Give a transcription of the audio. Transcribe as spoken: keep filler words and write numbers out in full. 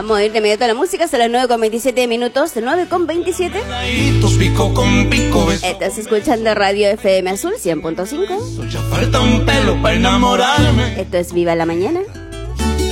Vamos a ir de inmediato a la música, son las nueve con veintisiete minutos, nueve con veintisiete. Pico con pico, Estás escuchando Radio F M Azul cien punto cinco. ya falta un pelo para enamorarme. Esto es Viva la Mañana.